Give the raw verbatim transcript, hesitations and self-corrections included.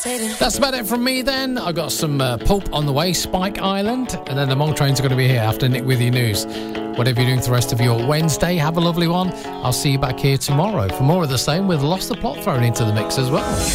That's about it from me then. I've got some uh, Pulp on the way, Spike Island, and then the Monk Trains are going to be here after Nick With Your News. Whatever you're doing for the rest of your Wednesday, have a lovely one. I'll see you back here tomorrow for more of the same with Lost the Plot thrown into the mix as well.